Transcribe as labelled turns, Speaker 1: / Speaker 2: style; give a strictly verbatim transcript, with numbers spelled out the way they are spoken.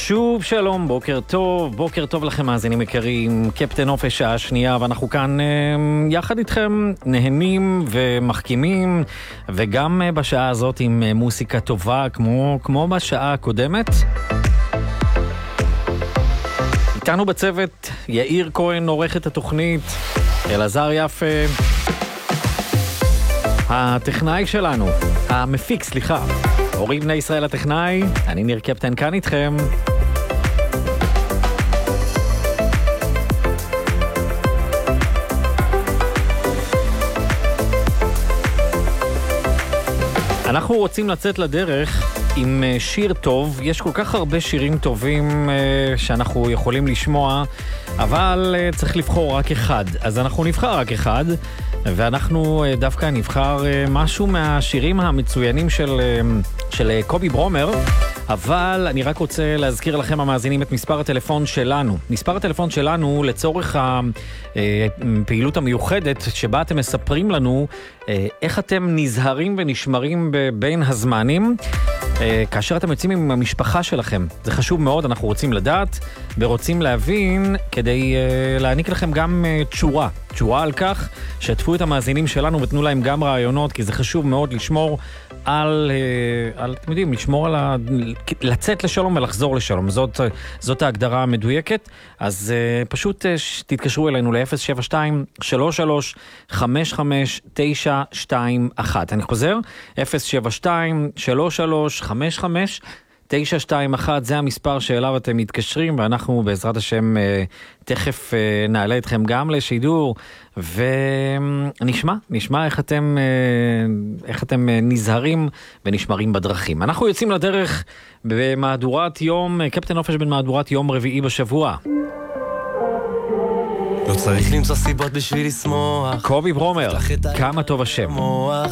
Speaker 1: שוב שלום, בוקר טוב, בוקר טוב לכם מאזינים יקרים, קפטן נופש שעה שנייה, ואנחנו כאן אה, יחד איתכם נהנים ומחכימים, וגם אה, בשעה הזאת עם אה, מוסיקה טובה כמו, כמו בשעה הקודמת. איתנו בצוות יאיר כהן עורך את התוכנית, אלעזר יפה הטכנאי שלנו, המפיק סליחה, אורי בני ישראל הטכנאי, אני ניר קפטן כאן איתכם. אנחנו רוצים לצאת לדרך עם שיר טוב, יש כל כך הרבה שירים טובים שאנחנו יכולים לשמוע, אבל צריך לבחור רק אחד, אז אנחנו נבחר רק אחד, ואנחנו דווקא נבחר משהו מהשירים המצוינים של, של קובי ברומר, אבל אני רק רוצה להזכיר לכם המאזינים את מספר הטלפון שלנו. מספר הטלפון שלנו לצורך הפעילות המיוחדת שבה אתם מספרים לנו איך אתם נזהרים ונשמרים בין הזמנים כאשר אתם יוצאים עם המשפחה שלכם. זה חשוב מאוד, אנחנו רוצים לדעת ורוצים להבין כדי להעניק לכם גם תשורה. תשורה על כך שתפו את המאזינים שלנו ותנו להם גם רעיונות, כי זה חשוב מאוד לשמור על, על אתם יודעים, לשמור על ה... לצאת לשלום ולחזור לשלום. זאת, זאת ההגדרה המדויקת. אז פשוט תתקשרו אלינו ל-אפס שבע שתיים שלוש שלוש חמש חמש תשע שתיים אחת. אני חוזר, אפס שבע שתיים שלוש שלוש חמש חמש תשע שתיים אחת, זה המספר שאליו אתם מתקשרים, ואנחנו בעזרת השם תכף נעלה אתכם גם לשידור, ונשמע, נשמע איך אתם, איך אתם נזהרים ונשמרים בדרכים. אנחנו יוצאים לדרך במהדורת יום, קפטן נופש בין מהדורת יום רביעי בשבוע.
Speaker 2: לא צריך למצוא סיבות בשביל לשמוח,
Speaker 1: קובי ברומר, כמה טוב השם.